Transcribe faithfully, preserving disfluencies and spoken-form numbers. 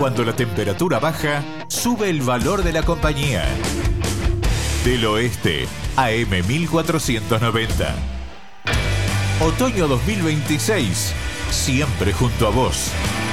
Cuando la temperatura baja, sube el valor de la compañía. Del Oeste, A M mil cuatrocientos noventa. Otoño dos mil veintiséis, siempre junto a vos.